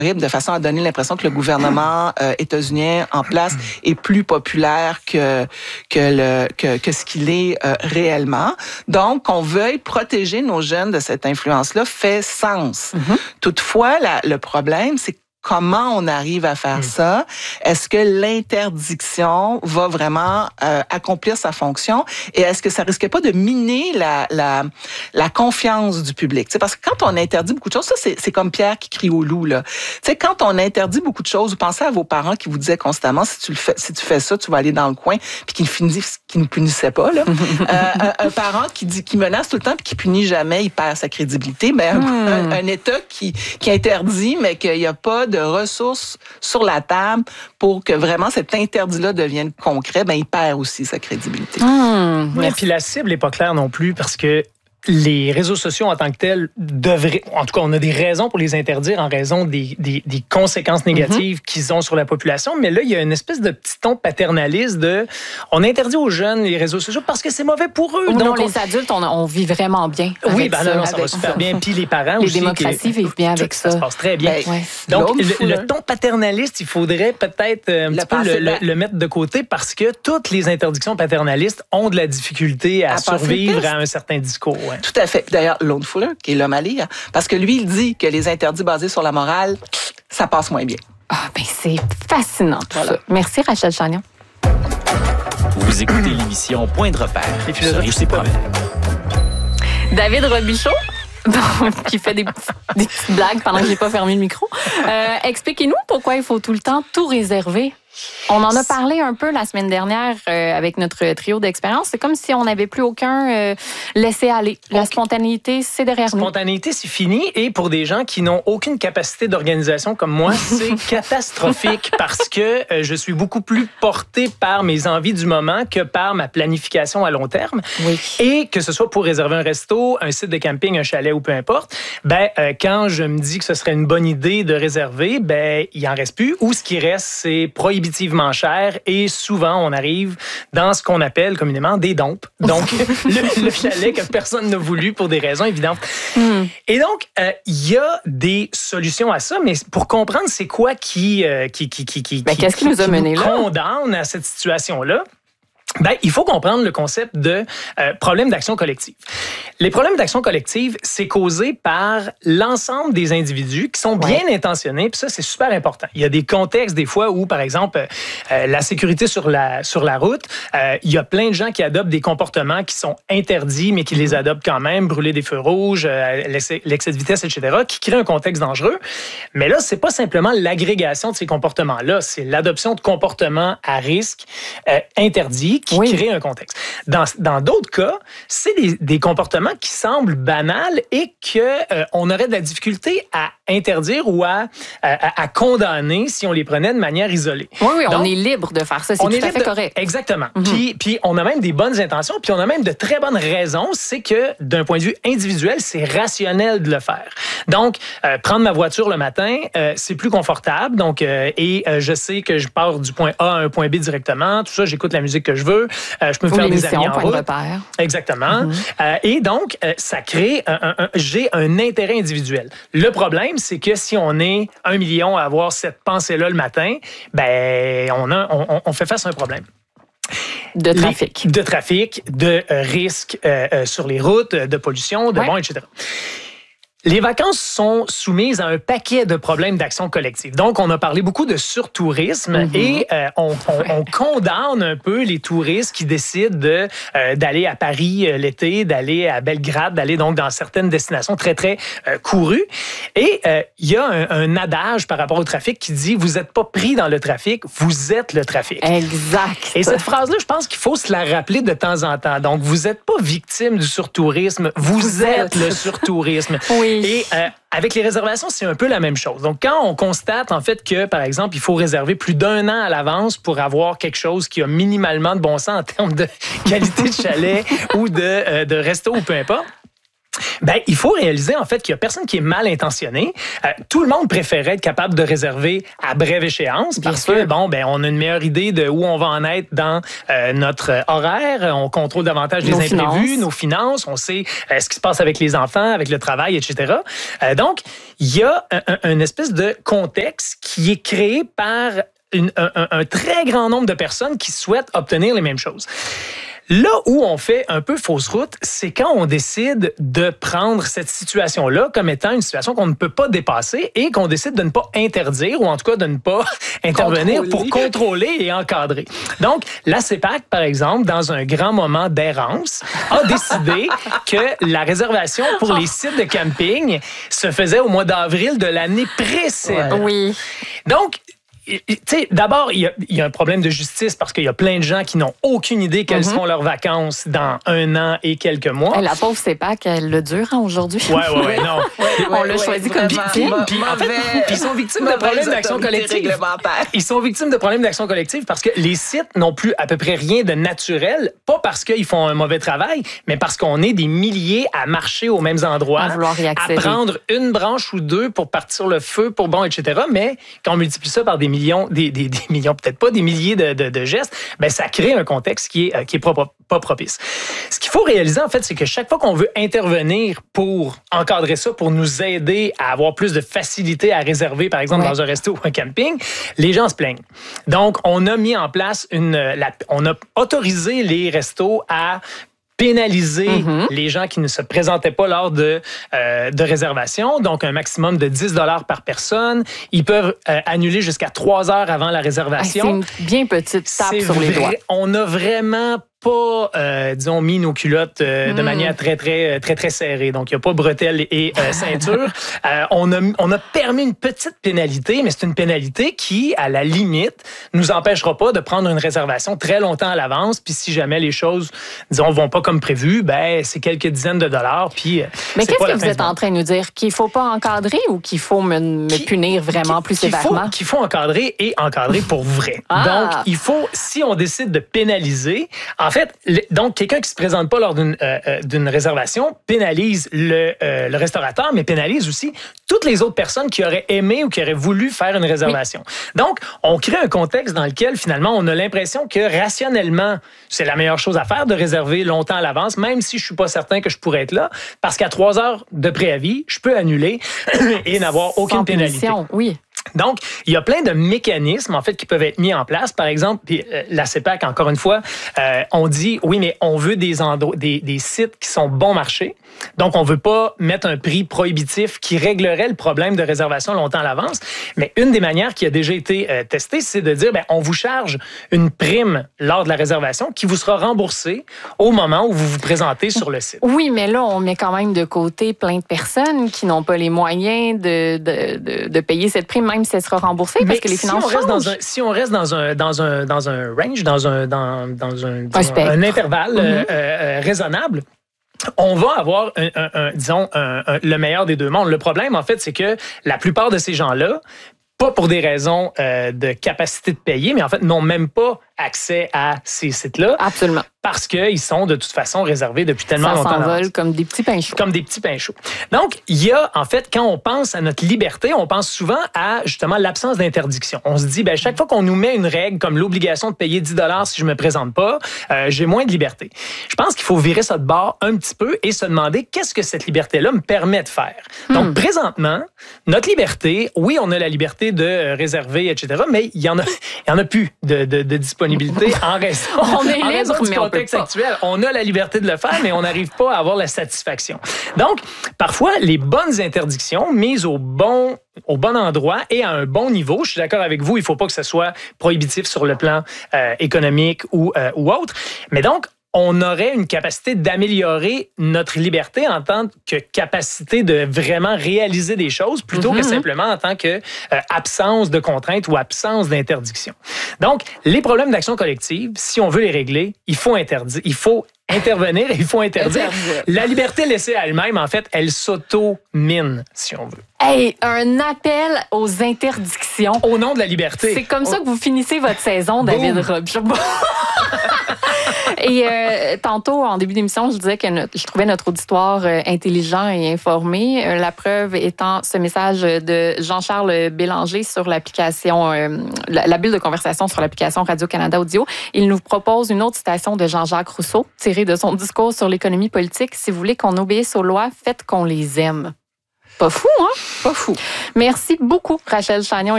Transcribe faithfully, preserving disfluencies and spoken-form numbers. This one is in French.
de façon à donner l'impression que le gouvernement euh, états-unien en place est plus populaire que que le que, que ce qu'il est euh, réellement. Donc, qu'on veuille protéger nos jeunes de cette influence-là fait sens. Mm-hmm. Toutefois, la, le problème, c'est comment on arrive à faire mmh. ça? Est-ce que l'interdiction va vraiment euh, accomplir sa fonction? Et est-ce que ça risque pas de miner la la, la confiance du public? T'sais, parce que quand on interdit beaucoup de choses, ça c'est, c'est comme Pierre qui crie au loup, là. T'sais, quand on interdit beaucoup de choses, vous pensez à vos parents qui vous disaient constamment, si tu le fais, si tu fais ça, tu vas aller dans le coin, puis qui ne finissent, qui ne punissaient pas, là. euh, un, un parent qui dit, qui menace tout le temps puis qui punit jamais, il perd sa crédibilité. Mais mmh. un, un, un État qui qui interdit, mais qu'il n'y a pas de ressources sur la table pour que vraiment cet interdit-là devienne concret, ben il perd aussi sa crédibilité. Mmh, oui, puis la cible n'est pas claire non plus parce que les réseaux sociaux en tant que tels devraient, en tout cas, on a des raisons pour les interdire en raison des, des, des conséquences négatives mm-hmm. qu'ils ont sur la population. Mais là, il y a une espèce de petit ton paternaliste de, on interdit aux jeunes les réseaux sociaux parce que c'est mauvais pour eux. Ou donc non, on... les adultes, on, on vit vraiment bien. Oui, ben ça, non, ça va super ça. bien. Puis les parents les aussi. Les démocraties qui, vivent bien avec ça. Ça se passe très bien. Ben, ouais. Donc, le, le ton paternaliste, il faudrait peut-être un le petit peu le, le, le mettre de côté parce que toutes les interdictions paternalistes ont de la difficulté à, à survivre à un certain discours. Ouais. Tout à fait. D'ailleurs, Lone Fuller, qui est l'homme à lire, parce que lui, il dit que les interdits basés sur la morale, ça passe moins bien. Ah, ben c'est fascinant tout voilà. ça. Merci, Rachel Chagnon. Vous écoutez l'émission Point de repère. Et puis, sur ses problèmes. David Robichaud, qui fait des, des petites blagues pendant que j'ai pas fermé le micro. Euh, expliquez-nous pourquoi il faut tout le temps tout réserver. On en a parlé un peu la semaine dernière euh, avec notre trio d'expérience. C'est comme si on n'avait plus aucun euh, laisser-aller. La spontanéité, c'est derrière nous. La spontanéité, c'est fini. Et pour des gens qui n'ont aucune capacité d'organisation comme moi, c'est catastrophique parce que euh, je suis beaucoup plus porté par mes envies du moment que par ma planification à long terme. Oui. Et que ce soit pour réserver un resto, un site de camping, un chalet ou peu importe, ben, euh, quand je me dis que ce serait une bonne idée de réserver, ben, il en reste plus. Ou ce qui reste, c'est prohibitivement cher et souvent on arrive dans ce qu'on appelle communément des dompes. Donc le, le chalet que personne n'a voulu pour des raisons évidentes. Mm. Et donc il euh, y a des solutions à ça, mais pour comprendre c'est quoi qui euh, qui qui qui qui, ben, qui qu'est-ce qui nous a mené là condamne à cette situation là. Ben, il faut comprendre le concept de euh, problème d'action collective. Les problèmes d'action collective, c'est causé par l'ensemble des individus qui sont bien ouais. intentionnés, puis ça, c'est super important. Il y a des contextes, des fois, où, par exemple, euh, la sécurité sur la, sur la route, euh, il y a plein de gens qui adoptent des comportements qui sont interdits, mais qui les adoptent quand même, brûler des feux rouges, euh, l'excès, l'excès de vitesse, et cetera, qui créent un contexte dangereux. Mais là, c'est pas simplement l'agrégation de ces comportements-là, c'est l'adoption de comportements à risque euh, interdits, qui oui. crée un contexte. Dans, dans d'autres cas, c'est des, des comportements qui semblent banals et qu'on euh, aurait de la difficulté à interdire ou à, à, à condamner si on les prenait de manière isolée. Oui, oui, Donc, on est libre de faire ça, c'est tout à fait de, correct. Exactement. Mm-hmm. Puis, puis on a même des bonnes intentions, puis on a même de très bonnes raisons, c'est que d'un point de vue individuel, c'est rationnel de le faire. Donc, euh, prendre ma voiture le matin, euh, c'est plus confortable, donc, euh, et euh, je sais que je pars du point A à un point B directement, tout ça, j'écoute la musique que je veux. Euh, je peux me faire des amis en route. Repère. Exactement. Mm-hmm. Euh, et donc, euh, ça crée, un, un, un, j'ai un intérêt individuel. Le problème, c'est que si on est un million à avoir cette pensée-là le matin, ben, on, a, on, on fait face à un problème. De trafic. Les, de trafic, de euh, risques euh, euh, sur les routes, de pollution, de ouais. bon, et cetera. Les vacances sont soumises à un paquet de problèmes d'action collective. Donc, on a parlé beaucoup de surtourisme mm-hmm. et euh, on, on, on condamne un peu les touristes qui décident de, euh, d'aller à Paris euh, l'été, d'aller à Belgrade, d'aller donc dans certaines destinations très, très euh, courues. Et il euh, y a un, un adage par rapport au trafic qui dit « Vous n'êtes pas pris dans le trafic, vous êtes le trafic ». Exact. Et cette phrase-là, je pense qu'il faut se la rappeler de temps en temps. Donc, vous n'êtes pas victime du surtourisme, vous, vous êtes le surtourisme. Oui. Et euh, avec les réservations, c'est un peu la même chose. Donc, quand on constate en fait que, par exemple, il faut réserver plus d'un an à l'avance pour avoir quelque chose qui a minimalement de bon sens en termes de qualité de chalet ou de, euh, de resto ou peu importe, Ben, il faut réaliser en fait qu'il y a personne qui est mal intentionné. Euh, tout le monde préférait être capable de réserver à brève échéance parce que bon, ben on a une meilleure idée de où on va en être dans euh, notre horaire. On contrôle davantage les nos imprévus, finances. nos finances. On sait euh, ce qui se passe avec les enfants, avec le travail, et cetera. Euh, donc, il y a un, un, une espèce de contexte qui est créé par une, un, un très grand nombre de personnes qui souhaitent obtenir les mêmes choses. Là où on fait un peu fausse route, c'est quand on décide de prendre cette situation-là comme étant une situation qu'on ne peut pas dépasser et qu'on décide de ne pas interdire ou en tout cas de ne pas intervenir Contrôler. pour contrôler et encadrer. Donc, la C E P A C, par exemple, dans un grand moment d'errance, a décidé que la réservation pour les sites de camping se faisait au mois d'avril de l'année précédente. Ouais. Oui. Donc, tu sais, d'abord, il y, a, il y a un problème de justice parce qu'il y a plein de gens qui n'ont aucune idée quelles Mm-hmm. seront leurs vacances dans un an et quelques mois. Hey, la pauvre C E P A C, elle le dure hein, aujourd'hui. Ouais, ouais, ouais, non. On l'a choisi comme victime. Puis, en fait, puis ils sont victimes de problèmes d'action collective. Ils sont victimes de problèmes d'action collective parce que les sites n'ont plus à peu près rien de naturel, pas parce qu'ils font un mauvais travail, mais parce qu'on est des milliers à marcher aux mêmes endroits, À vouloir y à accéder. prendre une branche ou deux pour partir le feu, pour bon, et cetera. Mais quand on multiplie ça par des millions, des, des, des millions, peut-être pas des milliers de, de, de gestes, ben ça crée un contexte qui est, qui est pas, pas propice. Ce qu'il faut réaliser, en fait, c'est que chaque fois qu'on veut intervenir pour encadrer ça, pour nous aider à avoir plus de facilité à réserver, par exemple, Ouais. dans un resto ou un camping, les gens se plaignent. Donc, on a mis en place une... La, on a autorisé les restos à pénaliser Mm-hmm. les gens qui ne se présentaient pas lors de, euh, de réservation, donc un maximum de dix dollars par personne. Ils peuvent euh, annuler jusqu'à trois heures avant la Hey, réservation. c'est une bien petite tape C'est sur les vrai, doigts. On a vraiment pas, euh, disons, mis nos culottes euh, de Mm. manière très, très, très, très serrée. Donc, il n'y a pas bretelles et euh, ceinture. euh, on, a, on a permis une petite pénalité, mais c'est une pénalité qui, à la limite, nous empêchera pas de prendre une réservation très longtemps à l'avance. Puis si jamais les choses, disons, vont pas comme prévu, ben c'est quelques dizaines de dollars. Puis, euh, Mais c'est qu'est-ce pas que la vous fin du êtes monde. en train de nous dire? Qu'il faut pas encadrer ou qu'il faut me, me Qui- punir vraiment plus qu'il faut, sévèrement? qu'il faut encadrer et encadrer pour vrai. Ah. Donc, il faut, si on décide de pénaliser, en fait, le- donc quelqu'un qui se présente pas lors d'une euh, euh, d'une réservation pénalise le, euh, le restaurateur, mais pénalise aussi toutes les autres personnes qui auraient aimé ou qui auraient voulu faire une réservation. Donc, on crée un contexte dans lequel finalement on a l'impression que rationnellement, c'est la meilleure chose à faire de réserver longtemps à l'avance, même si je suis pas certain que je pourrais être là, parce qu'à trois heures de préavis, je peux annuler et n'avoir aucune Sans pénalité. punition, oui. Donc, il y a plein de mécanismes, en fait, qui peuvent être mis en place. Par exemple, puis, euh, la C E P A C, encore une fois, euh, on dit, oui, mais on veut des, endro- des, des sites qui sont bon marché. Donc, on veut pas mettre un prix prohibitif qui réglerait le problème de réservation longtemps à l'avance. Mais une des manières qui a déjà été euh, testée, c'est de dire, ben, on vous charge une prime lors de la réservation qui vous sera remboursée au moment où vous vous présentez sur le site. Oui, mais là, on met quand même de côté plein de personnes qui n'ont pas les moyens de, de, de, de payer cette prime, même si elle sera remboursée, parce Mais que les si finances on reste changent. dans un, si on reste dans un dans un dans un range, dans un dans, dans un, disons, spectre. un intervalle euh, Mm-hmm. euh, raisonnable, on va avoir un, un, un, disons un, un, le meilleur des deux mondes. Le problème, en fait, c'est que la plupart de ces gens-là, pas pour des raisons euh, de capacité de payer, mais en fait n'ont même pas accès à ces sites-là Absolument. parce qu'ils sont de toute façon réservés depuis tellement Ça longtemps. à l'avance. s'envole comme des petits pains chauds. Comme des petits pains chauds. Donc, il y a, en fait, quand on pense à notre liberté, on pense souvent à, justement, l'absence d'interdiction. On se dit, ben, chaque fois qu'on nous met une règle comme l'obligation de payer dix dollars si je me présente pas, euh, j'ai moins de liberté. Je pense qu'il faut virer ça de bord un petit peu et se demander qu'est-ce que cette liberté-là me permet de faire. Donc, présentement, notre liberté, oui, on a la liberté de euh, réserver, et cetera, mais il y en a, il y en a plus de, de, de disponibilité en raison, On est en libre, raison du mais on contexte peut pas. actuel. On a la liberté de le faire, mais on n'arrive pas à avoir la satisfaction. Donc, parfois, les bonnes interdictions mises au bon, au bon endroit et à un bon niveau, je suis d'accord avec vous, il ne faut pas que ce soit prohibitif sur le plan euh, économique ou, euh, ou autre. Mais donc, on aurait une capacité d'améliorer notre liberté en tant que capacité de vraiment réaliser des choses plutôt Mm-hmm. que simplement en tant que euh, absence de contraintes ou absence d'interdiction. Donc, les problèmes d'action collective, si on veut les régler, il faut interdire, il faut intervenir et il faut interdire. Interdire. La liberté laissée à elle-même, en fait, elle s'auto-mine, si on veut. Hey, un appel aux interdictions. Au nom de la liberté. C'est comme ça que vous finissez votre saison, David Boom. Robichaud. Et euh, tantôt, en début d'émission, je disais que notre, je trouvais notre auditoire euh, intelligent et informé. Euh, la preuve étant ce message de Jean-Charles Bélanger sur l'application, euh, la, la bulle de conversation sur l'application Radio-Canada Audio. Il nous propose une autre citation de Jean-Jacques Rousseau, tirée de son discours sur l'économie politique. Si vous voulez qu'on obéisse aux lois, faites qu'on les aime. Pas fou, hein? Pas fou. Merci beaucoup, Rachel Chagnon.